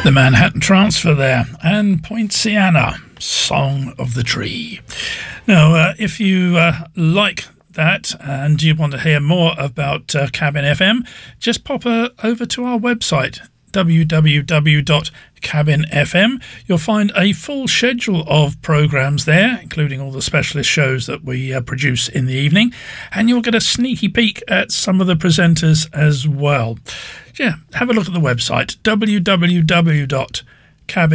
The Manhattan Transfer there, and Poinciana, Song of the Tree. Now, if you like that and you want to hear more about Cabin FM, just pop over to our website, www.cabinfm. You'll find a full schedule of programmes there, including all the specialist shows that we produce in the evening, and you'll get a sneaky peek at some of the presenters as well. Yeah, have a look at the website, www.cabinfm.com.